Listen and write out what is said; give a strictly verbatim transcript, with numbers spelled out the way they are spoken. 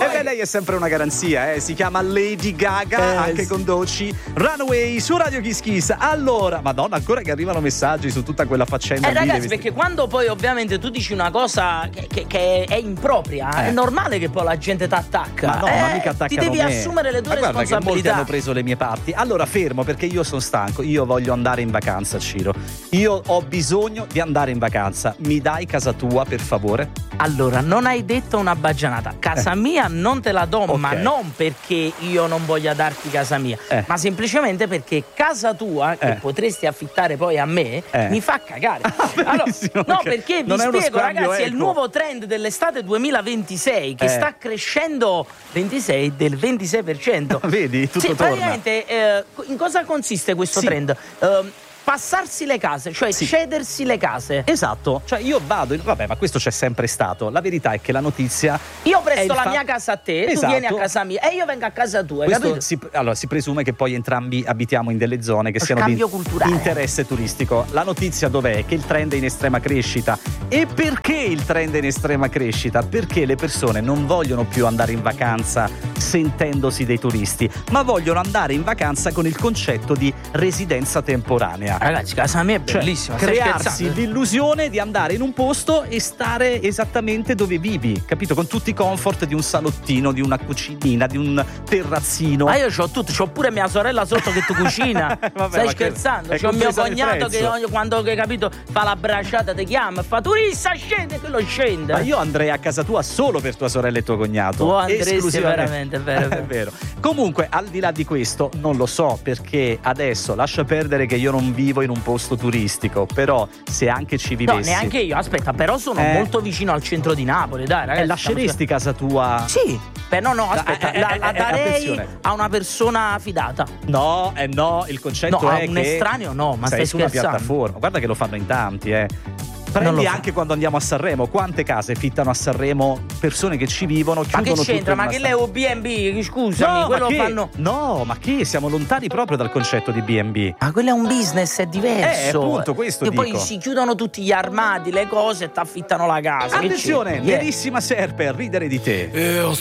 E beh, lei è sempre una garanzia, eh. Si chiama Lady Gaga, eh, anche sì. con Doci. Runaway su Radio Kiss Kiss. Allora, madonna, ancora che arrivano messaggi su tutta quella faccenda. Eh ragazzi, perché quando poi ovviamente tu dici una cosa che, che, che è impropria, eh. è normale che poi la gente ti attacca. Ma no, eh, ma mica attaccano ti devi me. assumere le tue ma guarda responsabilità. Che molti hanno preso le mie parti. Allora fermo, perché io sono stanco. Io voglio andare in vacanza, Ciro. Io ho bisogno di andare in vacanza. Mi dai casa tua, per favore? Allora, non hai detto una baggianata. Casa eh. mia non te la do, okay. ma non perché io non voglia darti casa mia, eh. ma semplicemente perché casa tua, che eh. potresti affittare poi a me, eh. mi fa cagare. Ah, allora, no, okay. perché non vi spiego, ragazzi, ecco. è il nuovo trend dell'estate duemilaventisei che eh. sta crescendo ventisei del ventisei per cento. Vedi? Tutto sì, torna. Praticamente, eh, in cosa consiste questo sì. trend? Uh, Passarsi le case, cioè sì. cedersi le case. Esatto, cioè io vado, vabbè, ma questo c'è sempre stato. La verità è che la notizia. Io presto la fa... mia casa a te, esatto. tu vieni a casa mia e io vengo a casa tua. Questo si, allora si presume che poi entrambi abitiamo in delle zone che Lo siano scambio di culturale. interesse turistico. La notizia dov'è? Che il trend è in estrema crescita. E perché il trend è in estrema crescita? Perché le persone non vogliono più andare in vacanza sentendosi dei turisti, ma vogliono andare in vacanza con il concetto di residenza temporanea. Ragazzi, casa mia è bellissima, cioè, crearsi l'illusione di andare in un posto e stare esattamente dove vivi, capito? Con tutti i comfort di un salottino, di una cucinina, di un terrazzino. Ma io c'ho tutto, c'ho pure mia sorella sotto che tu cucina. Vabbè, stai scherzando? C'ho mio cognato che ogni, quando che capito fa la bracciata ti chiama e fa turista scende, quello scende. Ma io andrei a casa tua solo per tua sorella e tuo cognato. Tu andresti veramente, è vero, è vero. Comunque, al di là di questo, non lo so, perché adesso lascia perdere che io non vivo in un posto turistico, però se anche ci vivessi. No, neanche io, aspetta, però sono eh. molto vicino al centro di Napoli, dai ragazzi. E lasceresti casa tua? Sì. Beh, no, no, aspetta, eh, la, eh, la eh, darei attenzione. a una persona fidata. No, eh no, il concetto no, è a che un estraneo no, ma sei stai su una scherzando. piattaforma. Guarda che lo fanno in tanti, eh. Prendi anche quando andiamo a Sanremo, quante case fittano a Sanremo persone che ci vivono, chiudono tutto. Ma che c'entra? Ma che lei è un B and B? Scusami, no, quello ma che? fanno. No, ma che siamo lontani proprio dal concetto di B and B. Ma quello è un business, è diverso. Eh, appunto, questo e dico. poi si chiudono tutti gli armadi, le cose e ti affittano la casa. Attenzione, verissima Serpe, a ridere di te. E ho